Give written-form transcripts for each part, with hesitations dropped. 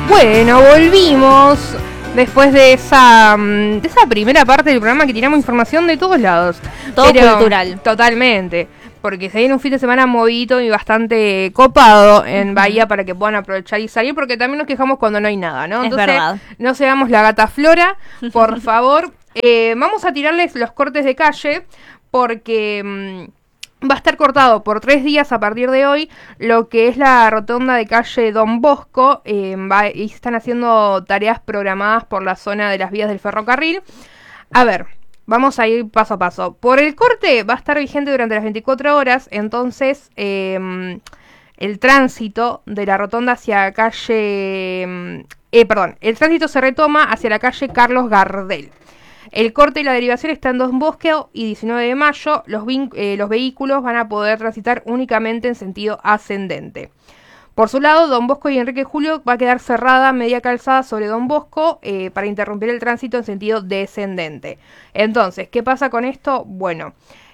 Bueno, volvimos después de esa primera parte del programa que teníamos información de todos lados. Todo cultural. Totalmente. Porque se viene un fin de semana movidito y bastante copado en Bahía para que puedan aprovechar y salir, porque también nos quejamos cuando no hay nada, ¿no? Entonces, es verdad. No seamos la gata Flora, por favor. Vamos a tirarles los cortes de calle, porque va a estar cortado por 3 días a partir de hoy lo que es la rotonda de calle Don Bosco, y se están haciendo tareas programadas por la zona de las vías del ferrocarril. A ver, vamos a ir paso a paso. Por el corte va a estar vigente durante las 24 horas, entonces el tránsito de la rotonda hacia calle... el tránsito se retoma hacia la calle Carlos Gardel. El corte y la derivación está en Don Bosco y 19 de mayo. Los vehículos van a poder transitar únicamente en sentido ascendente. Por su lado, Don Bosco y Enrique Julio va a quedar cerrada media calzada sobre Don Bosco para interrumpir el tránsito en sentido descendente. Entonces, ¿qué pasa con esto? Bueno,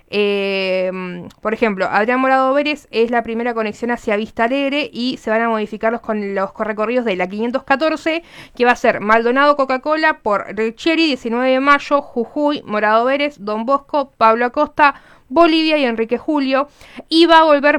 por ejemplo, Adrián Morado Vélez es la primera conexión hacia Vista Alegre y se van a modificar los recorridos de la 514, que va a ser Maldonado Coca-Cola por Richieri, 19 de mayo, Jujuy, Morado Vélez, Don Bosco, Pablo Acosta, Bolivia y Enrique Julio, y va a volver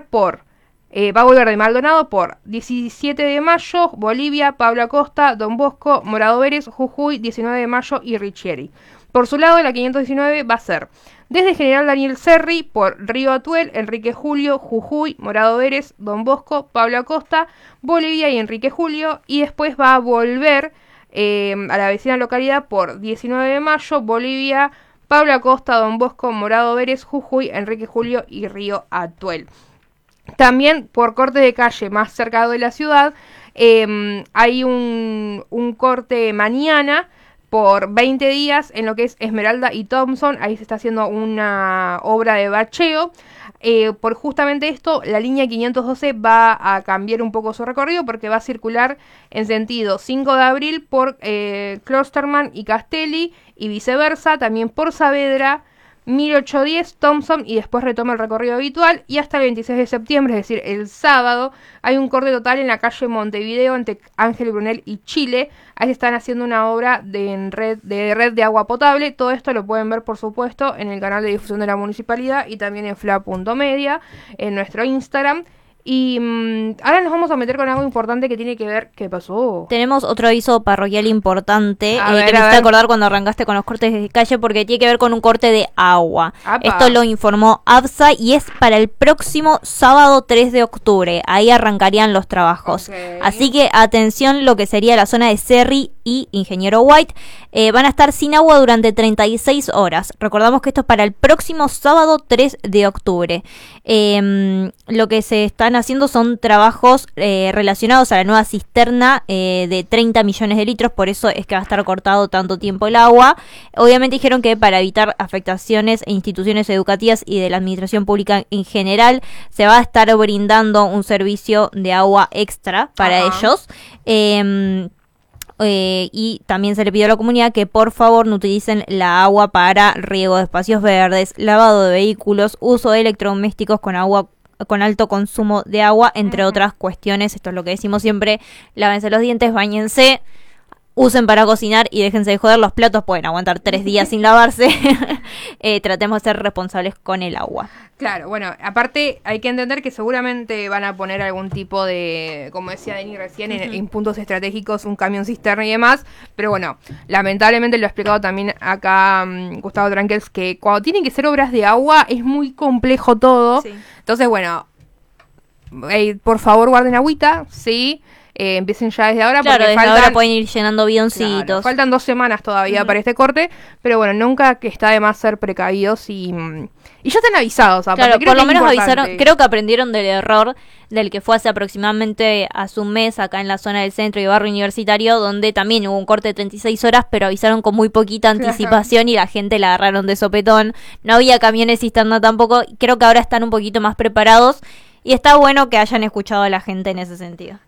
de Maldonado por 17 de mayo, Bolivia, Pablo Acosta, Don Bosco, Morado Vélez, Jujuy, 19 de mayo y Richieri. Por su lado, la 519 va a ser desde General Daniel Serri por Río Atuel, Enrique Julio, Jujuy, Morado Vélez, Don Bosco, Pablo Acosta, Bolivia y Enrique Julio. Y después va a volver a la vecina localidad por 19 de mayo, Bolivia, Pablo Acosta, Don Bosco, Morado Vélez, Jujuy, Enrique Julio y Río Atuel. También por corte de calle más cercano de la ciudad, hay un corte mañana por 20 días en lo que es Esmeralda y Thompson. Ahí se está haciendo una obra de bacheo. Por justamente esto, la línea 512 va a cambiar un poco su recorrido porque va a circular en sentido 5 de abril por Klosterman y Castelli y viceversa, también por Saavedra, 1810, Thompson, y después retoma el recorrido habitual, y hasta el 26 de septiembre, es decir, el sábado, hay un corte total en la calle Montevideo entre Ángel Brunel y Chile. Ahí se están haciendo una obra de red de agua potable. Todo esto lo pueden ver, por supuesto, en el canal de difusión de la municipalidad y también en fla.media, en nuestro Instagram. Y ahora nos vamos a meter con algo importante que tiene que ver... ¿Qué pasó? Tenemos otro aviso parroquial importante A que ver, me hiciste acordar cuando arrancaste con los cortes de calle, porque tiene que ver con un corte de agua. ¡Apa! Esto lo informó ABSA y es para el próximo sábado 3 de octubre. Ahí arrancarían los trabajos. Okay. Así que atención, lo que sería la zona de Serri y Ingeniero White van a estar sin agua durante 36 horas. Recordamos que esto es para el próximo sábado 3 de octubre. Lo que se están haciendo son trabajos relacionados a la nueva cisterna de 30 millones de litros, por eso es que va a estar cortado tanto tiempo el agua. Obviamente dijeron que para evitar afectaciones a instituciones educativas y de la administración pública en general, se va a estar brindando un servicio de agua extra para ellos. Y también se le pidió a la comunidad que por favor no utilicen la agua para riego de espacios verdes, lavado de vehículos, uso de electrodomésticos con alto consumo de agua, entre otras cuestiones. Esto es lo que decimos siempre: lávense los dientes, báñense, usen para cocinar y déjense de joder. Los platos pueden aguantar 3 días sin lavarse. Tratemos de ser responsables con el agua. Claro, bueno, aparte hay que entender que seguramente van a poner algún tipo de, como decía Deni recién, en puntos estratégicos, un camión cisterna y demás, pero bueno, lamentablemente lo ha explicado también acá Gustavo Tranquels, que cuando tienen que ser obras de agua es muy complejo todo. Sí. Entonces, bueno, por favor guarden agüita, sí. Empiecen ya desde ahora, claro, porque desde ahora pueden ir llenando bidoncitos. Claro, faltan 2 semanas todavía para este corte, pero bueno, nunca que está de más ser precavidos y ya están avisados. Claro, por lo menos avisaron, creo que aprendieron del error del que fue hace aproximadamente hace un mes acá en la zona del centro y barrio universitario, donde también hubo un corte de 36 horas, pero avisaron con muy poquita anticipación y la gente la agarraron de sopetón. No había camiones cisterna tampoco. Creo que ahora están un poquito más preparados y está bueno que hayan escuchado a la gente en ese sentido.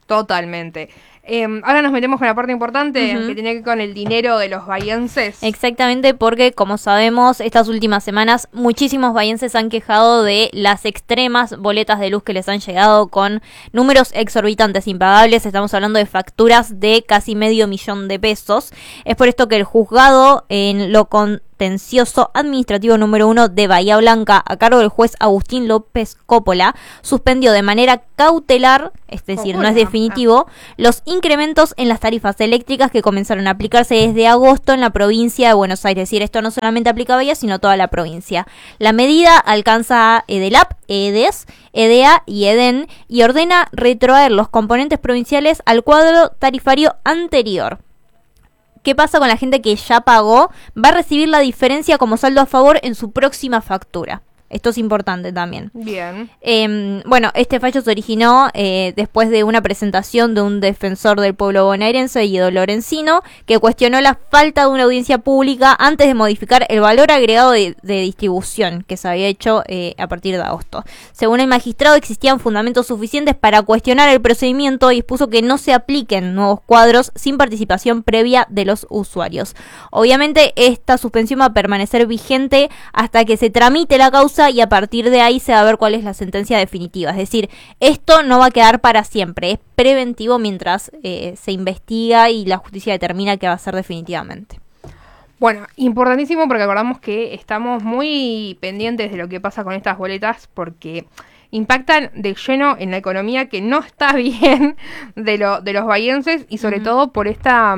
Totalmente. Ahora nos metemos con la parte importante que tiene que ver con el dinero de los bahienses. Exactamente, porque como sabemos, estas últimas semanas muchísimos bahienses han quejado de las extremas boletas de luz que les han llegado con números exorbitantes impagables. Estamos hablando de facturas de casi $500,000 Es por esto que el juzgado en lo contencioso administrativo número 1 de Bahía Blanca, a cargo del juez Agustín López Coppola, suspendió de manera cautelar, es decir, no es definitivo, los incrementos en las tarifas eléctricas que comenzaron a aplicarse desde agosto en la provincia de Buenos Aires. Es decir, esto no solamente aplica a Bahía, sino toda la provincia. La medida alcanza a EDELAP, EDES, EDEA y EDEN y ordena retrotraer los componentes provinciales al cuadro tarifario anterior. ¿Qué pasa con la gente que ya pagó? Va a recibir la diferencia como saldo a favor en su próxima factura. Esto es importante también. Bien. Bueno, este fallo se originó después de una presentación de un defensor del pueblo bonaerense, Guido Lorenzino, que cuestionó la falta de una audiencia pública antes de modificar el valor agregado de distribución que se había hecho a partir de agosto. Según el magistrado, existían fundamentos suficientes para cuestionar el procedimiento y expuso que no se apliquen nuevos cuadros sin participación previa de los usuarios. Obviamente, esta suspensión va a permanecer vigente hasta que se tramite la causa y a partir de ahí se va a ver cuál es la sentencia definitiva. Es decir, esto no va a quedar para siempre, es preventivo mientras se investiga y la justicia determina que va a ser definitivamente. Bueno, importantísimo porque acordamos que estamos muy pendientes de lo que pasa con estas boletas porque impactan de lleno en la economía que no está bien de los bahienses y sobre todo por esta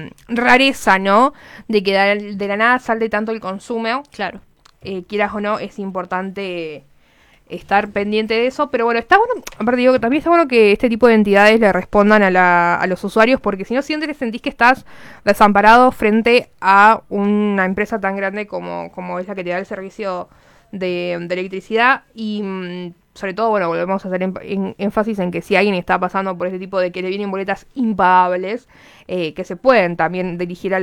rareza, ¿no? De que de la nada salte tanto el consumo. Claro. Quieras o no, es importante estar pendiente de eso, pero bueno, está bueno, aparte digo que también está bueno que este tipo de entidades le respondan a los usuarios, porque si no siempre sentís que estás desamparado frente a una empresa tan grande como es la que te da el servicio de electricidad y sobre todo, bueno, volvemos a hacer énfasis en que si alguien está pasando por este tipo de que le vienen boletas impagables, que se pueden también dirigir a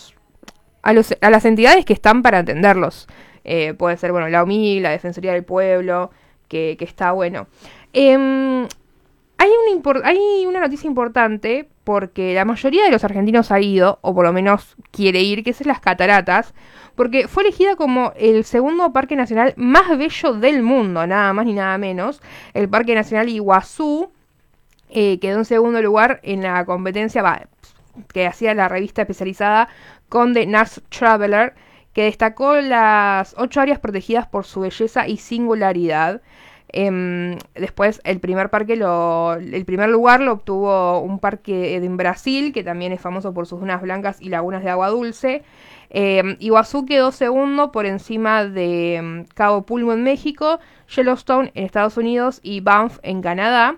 las entidades que están para atenderlos. Puede ser, bueno, la OMI, la Defensoría del Pueblo, que está bueno. Hay una noticia importante porque la mayoría de los argentinos ha ido, o por lo menos quiere ir, que es las cataratas, porque fue elegida como el segundo parque nacional más bello del mundo, nada más ni nada menos. El Parque Nacional Iguazú quedó en segundo lugar en la competencia que hacía la revista especializada Condé Nast Traveler, que destacó las 8 áreas protegidas por su belleza y singularidad. Después el primer lugar lo obtuvo un parque en Brasil, que también es famoso por sus dunas blancas y lagunas de agua dulce. Iguazú quedó segundo por encima de Cabo Pulmo en México, Yellowstone en Estados Unidos y Banff en Canadá.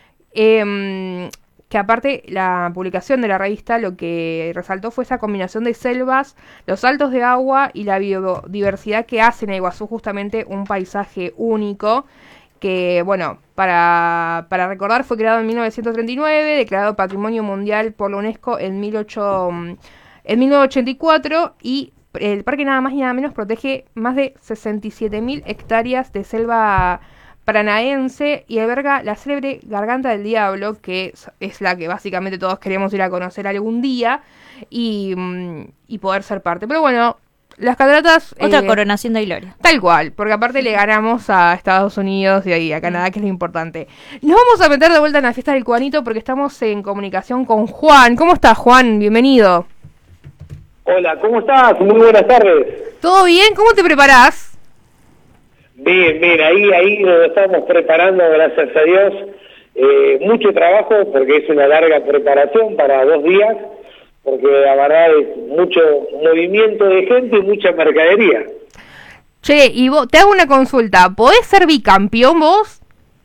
Que aparte la publicación de la revista lo que resaltó fue esa combinación de selvas, los saltos de agua y la biodiversidad que hacen a Iguazú justamente un paisaje único que, bueno, para recordar fue creado en 1939, declarado Patrimonio Mundial por la UNESCO en 1984 y el parque nada más y nada menos protege más de 67.000 hectáreas de selva paranaense y alberga la célebre Garganta del Diablo, que es la que básicamente todos queremos ir a conocer algún día y poder ser parte. Pero bueno, las cataratas... Otra coronación de gloria. Tal cual, porque aparte le ganamos a Estados Unidos y a Canadá, que es lo importante. Nos vamos a meter de vuelta en la fiesta del cubanito porque estamos en comunicación con Juan. ¿Cómo estás, Juan? Bienvenido. Hola, ¿cómo estás? Muy buenas tardes. ¿Todo bien? ¿Cómo te preparás? Bien, ahí nos estamos preparando, gracias a Dios. Mucho trabajo porque es una larga preparación para 2 días, porque la verdad es mucho movimiento de gente y mucha mercadería. Che, y vos, te hago una consulta, ¿podés ser bicampeón vos?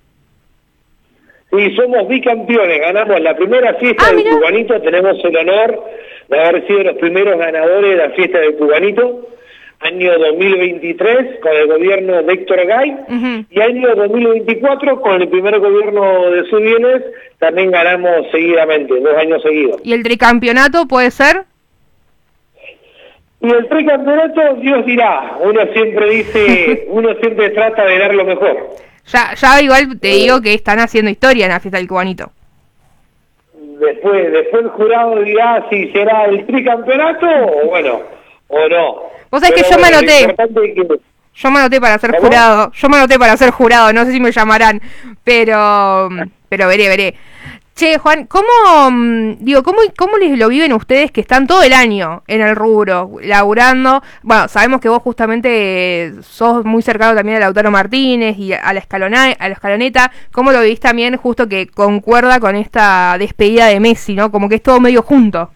Sí, somos bicampeones, ganamos la primera fiesta del Cubanito, tenemos el honor de haber sido los primeros ganadores de la fiesta del Cubanito. Año 2023 con el gobierno de Héctor Gay y año 2024 con el primer gobierno de Subieles también ganamos seguidamente, 2 años seguidos. ¿Y el tricampeonato puede ser? Y el tricampeonato, Dios dirá, uno siempre trata de dar lo mejor. Ya igual te digo que están haciendo historia en la fiesta del Cubanito. después el jurado dirá si será el tricampeonato o bueno, o no. Vos sabés que yo me anoté. Yo me anoté para ser jurado. Yo me anoté para ser jurado. No sé si me llamarán, pero veré. Che, Juan, ¿cómo les lo viven ustedes que están todo el año en el rubro, laburando? Bueno, sabemos que vos justamente sos muy cercano también a Lautaro Martínez y a la Escaloneta. ¿Cómo lo vivís también justo que concuerda con esta despedida de Messi, ¿no? Como que es todo medio junto.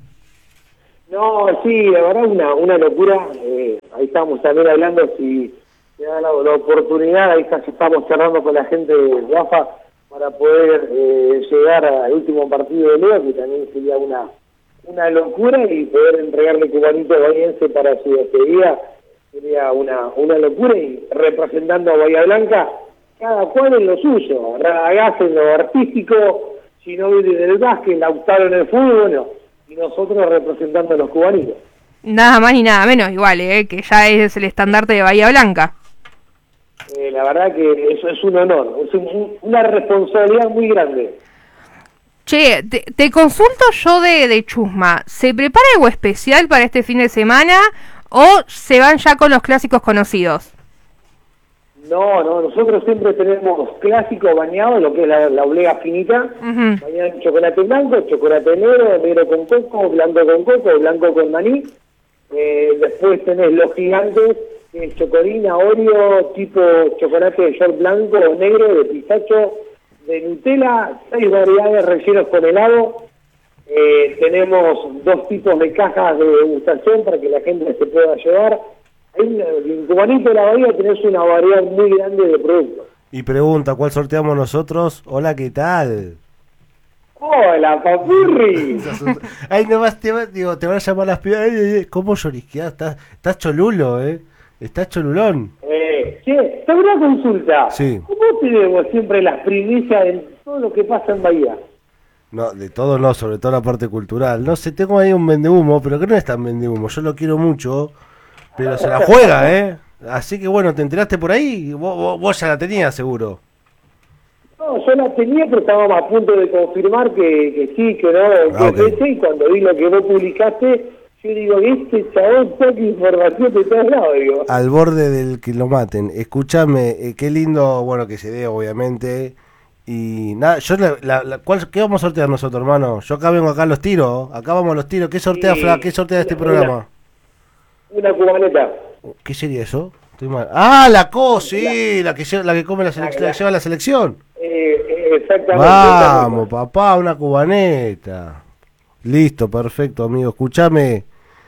No, sí, la verdad una locura. Ahí estamos también hablando, si me da la oportunidad, ahí casi estamos charlando con la gente de AFA para poder llegar al último partido de Leo, que también sería una locura, y poder entregarle Cubanito a Bahiense para su despedida sería una locura, y representando a Bahía Blanca, cada cual en lo suyo, Radagás en lo artístico, Ginóbili en el básquet, Lautaro en el fútbol, bueno, y nosotros representando a los cubanitos. Nada más ni nada menos, igual, que ya es el estandarte de Bahía Blanca. La verdad que eso es un honor, es una responsabilidad muy grande. Che, te consulto yo de chusma, ¿se prepara algo especial para este fin de semana o se van ya con los clásicos conocidos? No, nosotros siempre tenemos clásicos bañados, lo que es la oblea finita, bañada en chocolate blanco, chocolate negro con coco, blanco con maní. Después tenés los gigantes, chocolina, Oreo, tipo chocolate de short blanco o negro, de pistacho, de Nutella, 6 variedades rellenos con helado. Tenemos 2 tipos de cajas de degustación para que la gente se pueda llevar. En Cubanito de la Bahía tenés una variedad muy grande de productos. Y pregunta, ¿cuál sorteamos nosotros? Hola, ¿qué tal? ¡Hola, papurri! Ay, nomás te van a llamar las pibas. ¿Cómo llorisqueás? Estás cholulo, Estás cholulón. Che, tengo una consulta. Sí. ¿Cómo tenemos siempre las primicias en todo lo que pasa en Bahía? No, de todo no, sobre todo la parte cultural. No sé, tengo ahí un vendehumo, pero que no es tan vendehumo. Yo lo quiero mucho, pero se la juega, Así que bueno, ¿te enteraste por ahí? Vos ya la tenías, seguro. No, yo la tenía, pero estábamos a punto de confirmar que sí, que no, okay. Y cuando vi lo que vos publicaste, yo digo, este chabón saca información de todos lados, digo. Al borde del que lo maten. Escúchame, qué lindo, bueno, que se dé, obviamente. Y nada, yo ¿qué vamos a sortear nosotros, hermano? Yo acá vengo acá a los tiros, ¿Qué sortea, ¿Qué sortea este programa? Una cubaneta. ¿Qué sería eso? Estoy mal. Ah, la sí, la que come la lleva la selección. Exactamente. Vamos, papá, una cubaneta. Listo, perfecto, amigo. Escuchame,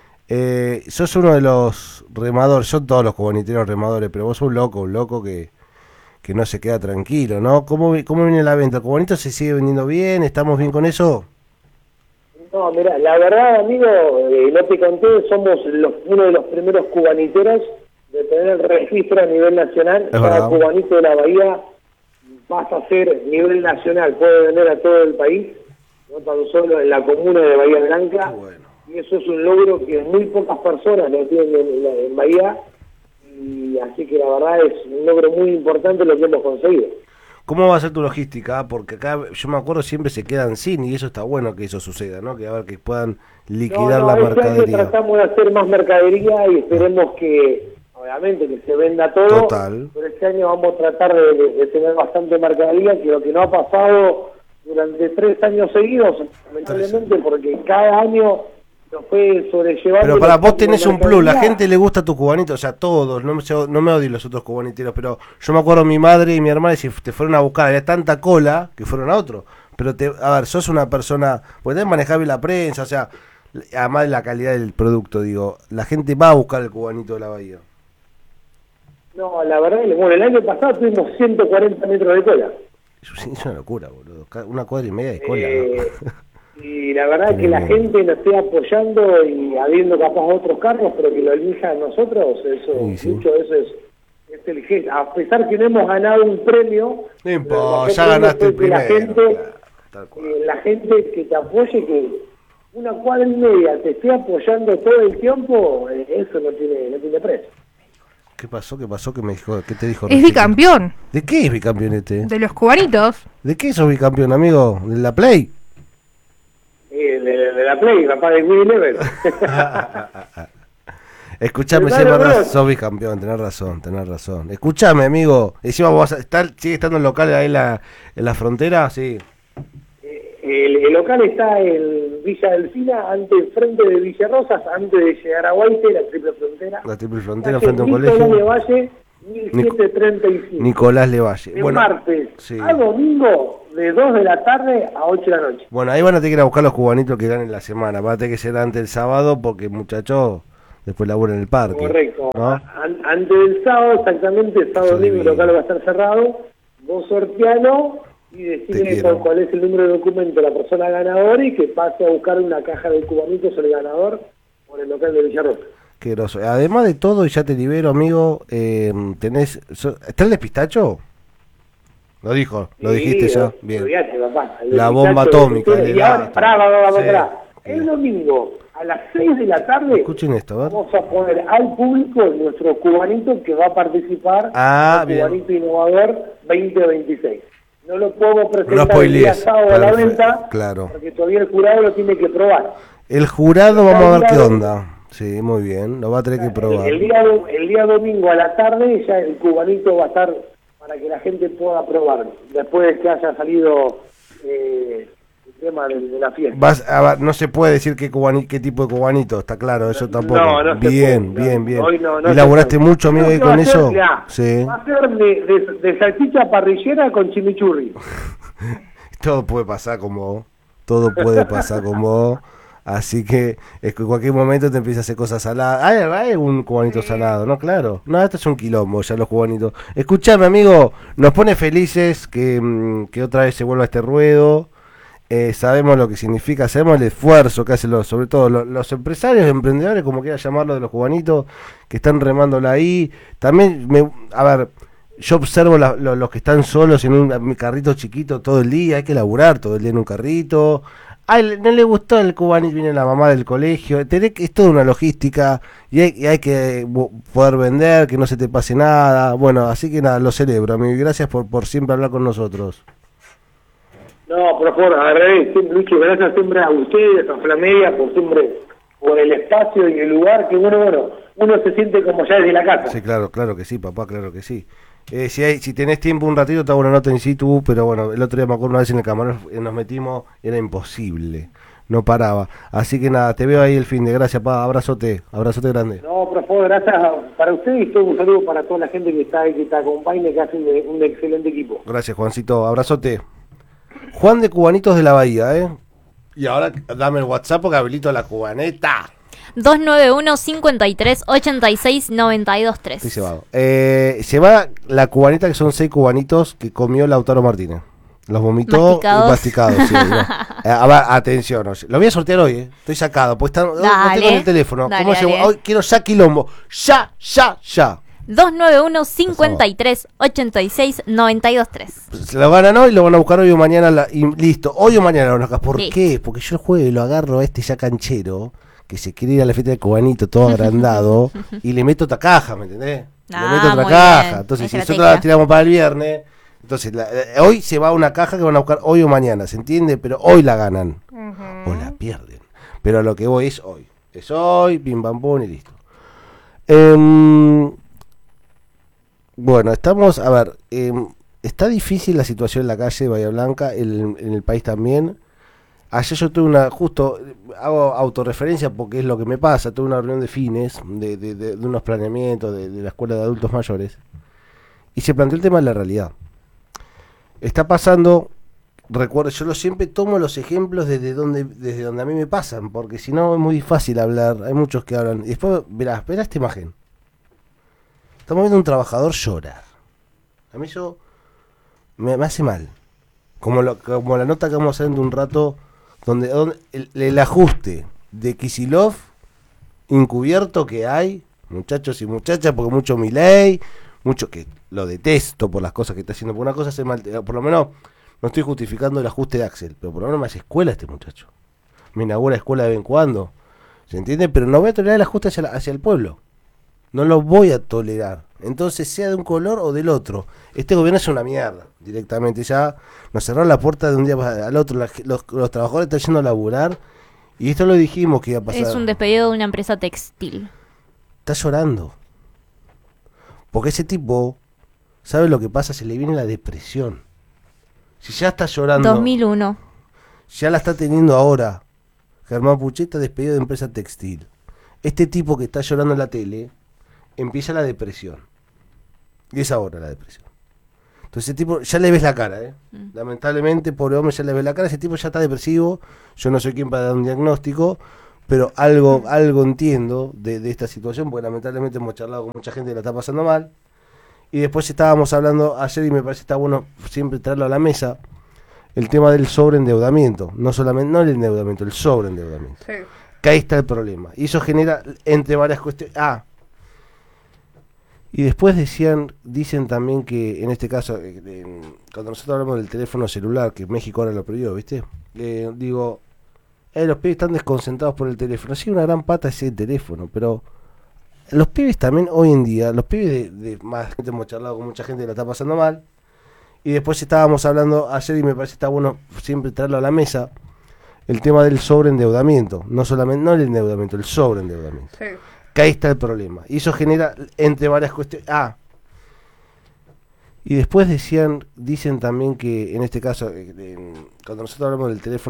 sos uno de los remadores, son todos los cubaniteros remadores, pero vos sos un loco que no se queda tranquilo, ¿no? ¿Cómo viene la venta? ¿El cubanito se sigue vendiendo bien? ¿Estamos bien con eso? No, mira, la verdad, amigo, no te conté, somos uno de los primeros cubaniteros de tener el registro a nivel nacional. Cada cubanito de la Bahía pasa a ser nivel nacional, puede vender a todo el país, no tan solo en la comuna de Bahía Blanca. Bueno. Y eso es un logro que muy pocas personas lo tienen en Bahía, y así que la verdad es un logro muy importante lo que hemos conseguido. ¿Cómo va a ser tu logística? Porque acá, yo me acuerdo, siempre se quedan sin, y eso está bueno que eso suceda, ¿no? Que a ver, que puedan liquidar la mercadería. Tratamos de hacer más mercadería y esperemos que, obviamente, que se venda todo. Total. Pero este año vamos a tratar de tener bastante mercadería, que lo que no ha pasado durante 3 años seguidos, lamentablemente, porque cada año nos fue sobrellevando. Pero para vos tenés un plus, la gente le gusta tu cubanito, o sea, todos, no me odien los otros cubaniteros, pero yo me acuerdo mi madre y mi hermana, si te fueron a buscar, había tanta cola que fueron a otro. Pero a ver, sos una persona, porque tenés manejar bien la prensa, o sea, además de la calidad del producto, digo, la gente va a buscar el cubanito de la Bahía. No, la verdad, bueno, el año pasado tuvimos 140 metros de cola. Es una locura, boludo, 1,5 cuadras de cola, ¿no? Y la verdad es que la gente nos esté apoyando y habiendo capaz otros carros, pero que lo elijan nosotros, eso, sí. Mucho de eso es el gesto. A pesar que no hemos ganado un premio, no importa, ya ganaste el primero. La gente que te apoye, que 1,5 cuadras te esté apoyando todo el tiempo, eso no tiene precio. ¿Qué pasó? ¿Qué me dijo? ¿Qué te dijo? Es bicampeón. ¿De qué es bicampeón este? De los cubanitos. ¿De qué sos bicampeón, amigo? ¿De la Play? de la Play, papá de Wii Level. Escuchame, sos bicampeón, tenés razón. Escuchame, amigo, encima vos sigue estando el local ahí en la frontera, sí. El local está en Villa Delfina, frente de Villa Rosas, antes de llegar a Guaite, la triple frontera. La triple frontera, frente a un colegio. Nicolás Levalle, 1735. Nicolás Levalle. De martes a domingo, de 2 de la tarde a 8 de la noche. Bueno, ahí van a tener que ir a buscar los cubanitos que ganen la semana. Va a tener que ser antes del sábado porque muchachos después laburan en el parque. Correcto. ¿No? Antes del sábado, exactamente, sábado domingo el local va a estar cerrado. Vos sortealo y decide cuál es el número de documento de la persona ganadora y que pase a buscar una caja de cubanitos al ganador por el local de Villarrosa. Qué groso. Además de todo, y ya te libero, amigo, ¿está el despistacho? Lo dijiste ya. Bien. Olvídate, papá, la bomba atómica. Y ahora, pará. El domingo a las 6 de la tarde, escuchen esto, ¿ver? Vamos a poner al público nuestro cubanito que va a participar en el Cubanito Innovador 2026. No lo podemos presentar el día sábado a la venta, porque todavía el jurado lo tiene que probar. El jurado, vamos a ver qué onda. Sí, muy bien, lo va a tener que probar. El día domingo a la tarde ya el cubanito va a estar para que la gente pueda probarlo, después de que haya salido el tema de la fiesta. No se puede decir qué tipo de cubanito, está claro, eso tampoco. No bien. Hoy no ¿Y laboraste mucho, amigo, ahí con eso? Sí. Va a ser de salchicha parrillera con chimichurri. Todo puede pasar como vos. Así que en cualquier momento te empieza a hacer cosas saladas. Hay un cubanito salado, ¿no? Claro. No, esto es un quilombo, ya los cubanitos. Escuchame, amigo, nos pone felices que otra vez se vuelva este ruedo. Sabemos lo que significa, sabemos el esfuerzo que hacen sobre todo los empresarios, emprendedores, como quiera llamarlo, de los cubanitos, que están remándola ahí. También, yo observo los que están solos en un carrito chiquito todo el día, hay que laburar todo el día en un carrito. No le gustó el cubanito, viene la mamá del colegio, es toda una logística y hay que poder vender, que no se te pase nada. Bueno, así que nada, lo celebro, amigo, y gracias por siempre hablar con nosotros. No, por favor, Lucho, gracias siempre a ustedes, a Flamedia, por el espacio y el lugar, que uno se siente como ya desde la casa. Sí, claro que sí, papá, claro que sí. Si tenés tiempo un ratito te hago una nota in situ, pero bueno, el otro día me acuerdo una vez en el camarón nos metimos, era imposible, no paraba. Así que nada, te veo ahí el fin de, gracias, pa, abrazote grande. No, por favor, gracias para ustedes y todo un saludo para toda la gente que está ahí, que te acompaña, que hace un excelente equipo. Gracias, Juancito, abrazote. Juan de Cubanitos de la Bahía, Y ahora dame el WhatsApp porque habilito la cubaneta. 291-53-86-92-3. Estoy cebado. Se va la cubaneta, que son 6 cubanitos que comió Lautaro Martínez. Los vomitó masticados. Sí, no. Atención, lo voy a sortear hoy, Estoy sacado, pues no tengo en el teléfono. ¿Cómo se llama? Hoy quiero ya quilombo. Ya. 291-53-86-92-3. Se lo ganan hoy, lo van a buscar hoy o mañana. Y listo, hoy o mañana lo van a buscar. ¿Por qué? Porque yo el jueves lo agarro a este ya canchero, que se quiere ir a la fiesta del cubanito todo agrandado, y le meto otra caja, ¿me entendés? Le meto otra caja. Bien. Entonces, si nosotros la tiramos para el viernes, entonces hoy se va a una caja que van a buscar hoy o mañana, ¿se entiende? Pero hoy la ganan. O la pierden. Pero a lo que voy es hoy. Es hoy, pim pam pum y listo. Bueno, estamos, a ver, está difícil la situación en la calle de Bahía Blanca, en el país también. Ayer yo tuve justo hago autorreferencia porque es lo que me pasa, tuve una reunión de fines, de unos planeamientos de la escuela de adultos mayores, y se planteó el tema de la realidad. Está pasando, recuerdo, yo siempre tomo los ejemplos desde donde a mí me pasan, porque si no es muy fácil hablar, hay muchos que hablan, y después, verá esta imagen. Estamos viendo un trabajador llorar. A mí eso me hace mal. Como la nota que vamos a hacer dentro de un rato, donde el ajuste de Kicillof encubierto que hay, muchachos y muchachas, porque mucho Milei, mucho que lo detesto por las cosas que está haciendo. Por una cosa hace mal, por lo menos no estoy justificando el ajuste de Axel, pero por lo menos me hace escuela este muchacho. Me inaugura escuela de vez en cuando. ¿Se entiende? Pero no voy a tolerar el ajuste hacia el pueblo. No lo voy a tolerar. Entonces, sea de un color o del otro. Este gobierno es una mierda, directamente. Ya nos cerraron la puerta de un día al otro. Los trabajadores están yendo a laburar Y esto lo dijimos que iba a pasar. Es un despedido de una empresa textil. Está llorando. Porque ese tipo, ¿sabe lo que pasa? Se le viene la depresión. Si ya está llorando. 2001. Ya la está teniendo ahora. Germán Pucheta despedido de empresa textil. Este tipo que está llorando en la tele, empieza la depresión. Y es ahora la depresión. Entonces ese tipo, ya le ves la cara, Lamentablemente, pobre hombre, ya le ves la cara. Ese tipo ya está depresivo. Yo no soy quien para dar un diagnóstico, pero algo entiendo de esta situación, porque lamentablemente hemos charlado con mucha gente que la está pasando mal. Y después estábamos hablando ayer, y me parece que está bueno siempre traerlo a la mesa, el tema del sobreendeudamiento. No solamente, no el endeudamiento, el sobreendeudamiento. Sí. Que ahí está el problema. Y eso genera, entre varias cuestiones... Y después dicen también que, en este caso, cuando nosotros hablamos del teléfono celular, que México ahora lo prohibió, ¿viste? Digo, los pibes están desconcentrados por el teléfono. Sí, una gran pata es el teléfono, pero los pibes también hoy en día, los pibes de más gente, hemos charlado con mucha gente que la está pasando mal. Y después estábamos hablando ayer, y me parece que está bueno siempre traerlo a la mesa, el tema del sobreendeudamiento. No solamente, no el endeudamiento, el sobreendeudamiento. Sí. Que ahí está el problema. Y eso genera, entre varias cuestiones... Y después dicen también que, en este caso, cuando nosotros hablamos del teléfono